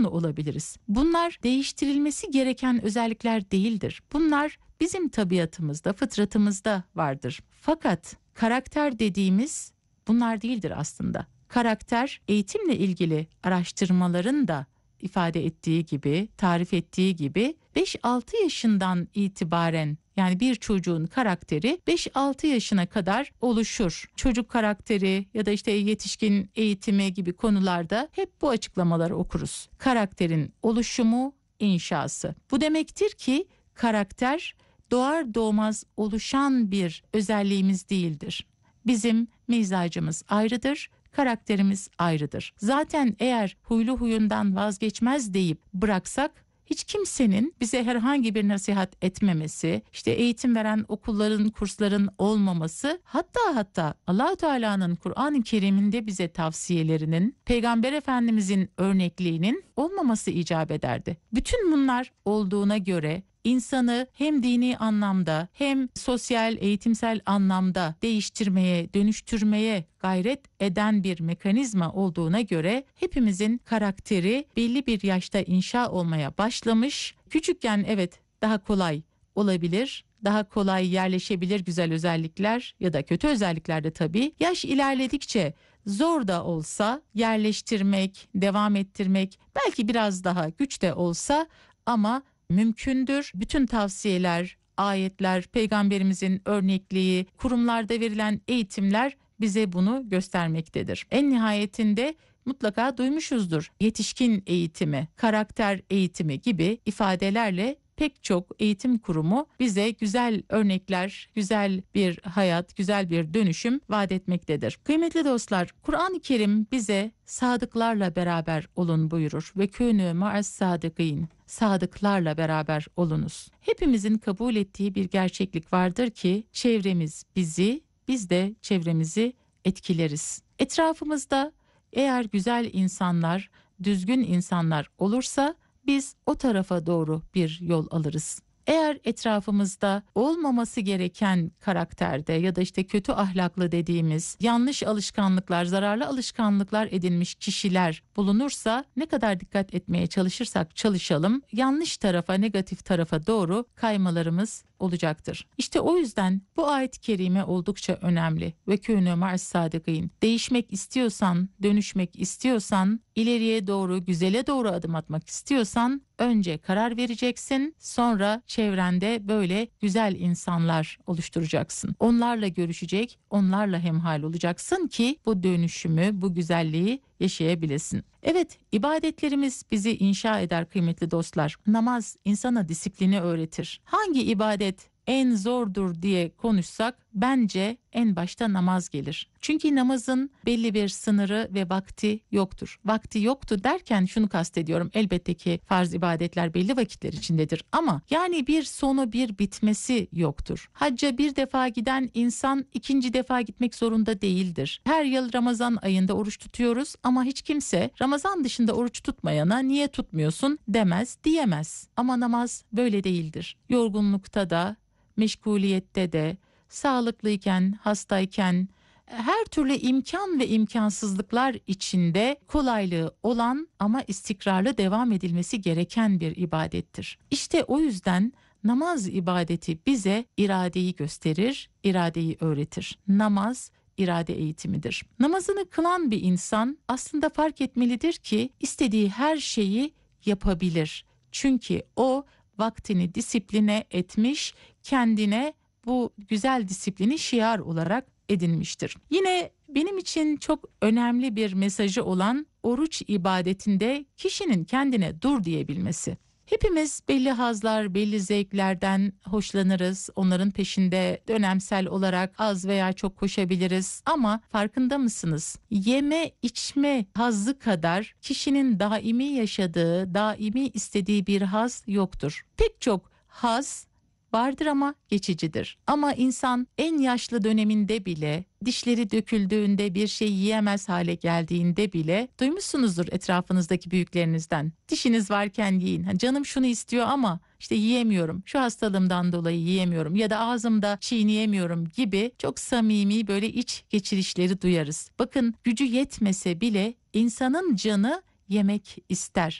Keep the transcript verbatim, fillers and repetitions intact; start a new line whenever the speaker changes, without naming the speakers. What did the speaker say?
soğukkanlı olabiliriz. Bunlar değiştirilmesi gereken özellikler değildir. Bunlar bizim tabiatımızda, fıtratımızda vardır. Fakat karakter dediğimiz bunlar değildir aslında. Karakter, eğitimle ilgili araştırmaların da ifade ettiği gibi, tarif ettiği gibi beş altı yaşından itibaren, yani bir çocuğun karakteri beş altı yaşına kadar oluşur. Çocuk karakteri ya da işte yetişkin eğitimi gibi konularda hep bu açıklamaları okuruz. Karakterin oluşumu, inşası. Bu demektir ki karakter doğar doğmaz oluşan bir özelliğimiz değildir. Bizim mizacımız ayrıdır, karakterimiz ayrıdır. Zaten eğer huylu huyundan vazgeçmez deyip bıraksak, hiç kimsenin bize herhangi bir nasihat etmemesi, işte eğitim veren okulların, kursların olmaması, hatta hatta Allah-u Teala'nın Kur'an-ı Kerim'inde bize tavsiyelerinin, Peygamber Efendimizin örnekliğinin olmaması icap ederdi. Bütün bunlar olduğuna göre insanı hem dini anlamda hem sosyal, eğitimsel anlamda değiştirmeye, dönüştürmeye gayret eden bir mekanizma olduğuna göre hepimizin karakteri belli bir yaşta inşa olmaya başlamış. Küçükken evet daha kolay olabilir, daha kolay yerleşebilir güzel özellikler ya da kötü özellikler de tabii. Yaş ilerledikçe zor da olsa yerleştirmek, devam ettirmek, belki biraz daha güç de olsa ama mümkündür. Bütün tavsiyeler, ayetler, peygamberimizin örnekliği, kurumlarda verilen eğitimler bize bunu göstermektedir. En nihayetinde mutlaka duymuşuzdur. Yetişkin eğitimi, karakter eğitimi gibi ifadelerle pek çok eğitim kurumu bize güzel örnekler, güzel bir hayat, güzel bir dönüşüm vaat etmektedir. Kıymetli dostlar, Kur'an-ı Kerim bize sadıklarla beraber olun buyurur. Ve kûnû ma'as sâdıkîn. Sadıklarla beraber olunuz. Hepimizin kabul ettiği bir gerçeklik vardır ki çevremiz bizi, biz de çevremizi etkileriz. Etrafımızda eğer güzel insanlar, düzgün insanlar olursa biz o tarafa doğru bir yol alırız. Eğer etrafımızda olmaması gereken karakterde ya da işte kötü ahlaklı dediğimiz yanlış alışkanlıklar, zararlı alışkanlıklar edinmiş kişiler bulunursa ne kadar dikkat etmeye çalışırsak çalışalım yanlış tarafa, negatif tarafa doğru kaymalarımız olacaktır. İşte o yüzden bu ayet-i kerime oldukça önemli. Ve kûnû ma'as sâdıkîn. Değişmek istiyorsan, dönüşmek istiyorsan, ileriye doğru, güzele doğru adım atmak istiyorsan önce karar vereceksin, sonra çevrende böyle güzel insanlar oluşturacaksın. Onlarla görüşecek, onlarla hemhal olacaksın ki bu dönüşümü, bu güzelliği yaşayabilesin. Evet, ibadetlerimiz bizi inşa eder kıymetli dostlar. Namaz insana disiplini öğretir. Hangi ibadet en zordur diye konuşsak bence en başta namaz gelir. Çünkü namazın belli bir sınırı ve vakti yoktur. Vakti yoktu derken şunu kastediyorum. Elbette ki farz ibadetler belli vakitler içindedir ama yani bir sonu bir bitmesi yoktur. Hacca bir defa giden insan ikinci defa gitmek zorunda değildir. Her yıl Ramazan ayında oruç tutuyoruz ama hiç kimse Ramazan dışında oruç tutmayana niye tutmuyorsun demez, diyemez. Ama namaz böyle değildir. Yorgunlukta da, meşguliyette de, sağlıklıyken, hastayken, her türlü imkan ve imkansızlıklar içinde kolaylığı olan ama istikrarlı devam edilmesi gereken bir ibadettir. İşte o yüzden namaz ibadeti bize iradeyi gösterir, iradeyi öğretir. Namaz irade eğitimidir. Namazını kılan bir insan aslında fark etmelidir ki istediği her şeyi yapabilir. Çünkü o vaktini disipline etmiş, kendine bu güzel disiplini şiar olarak edinmiştir. Yine benim için çok önemli bir mesajı olan oruç ibadetinde kişinin kendine dur diyebilmesi. Hepimiz belli hazlar, belli zevklerden hoşlanırız. Onların peşinde dönemsel olarak az veya çok koşabiliriz. Ama farkında mısınız? Yeme içme hazzı kadar kişinin daimi yaşadığı, daimi istediği bir haz yoktur. Pek çok haz vardır ama geçicidir. Ama insan en yaşlı döneminde bile, dişleri döküldüğünde bir şey yiyemez hale geldiğinde bile duymuşsunuzdur etrafınızdaki büyüklerinizden. Dişiniz varken yiyin. Ha, canım şunu istiyor ama işte yiyemiyorum. Şu hastalığımdan dolayı yiyemiyorum ya da ağzımda çiğneyemiyorum gibi çok samimi böyle iç geçirişleri duyarız. Bakın gücü yetmese bile insanın canı yemek ister.